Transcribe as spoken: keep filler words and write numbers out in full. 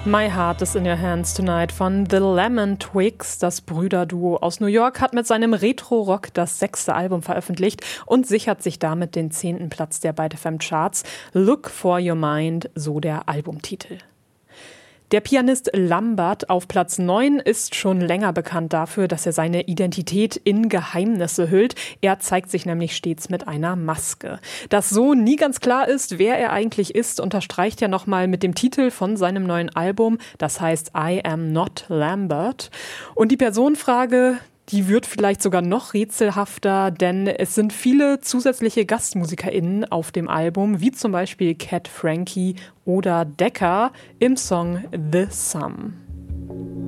My Heart is in Your Hands Tonight von The Lemon Twigs. Das Brüderduo aus New York hat mit seinem Retro-Rock das sechste Album veröffentlicht und sichert sich damit den zehnten Platz der Byte F M Charts. Look for Your Mind, so der Albumtitel. Der Pianist Lambert auf Platz neun ist schon länger bekannt dafür, dass er seine Identität in Geheimnisse hüllt. Er zeigt sich nämlich stets mit einer Maske. Dass so nie ganz klar ist, wer er eigentlich ist, unterstreicht er nochmal mit dem Titel von seinem neuen Album. Das heißt I Am Not Lambert. Und die Personenfrage, die wird vielleicht sogar noch rätselhafter, denn es sind viele zusätzliche GastmusikerInnen auf dem Album, wie zum Beispiel Cat Frankie oder Decca im Song The Sum.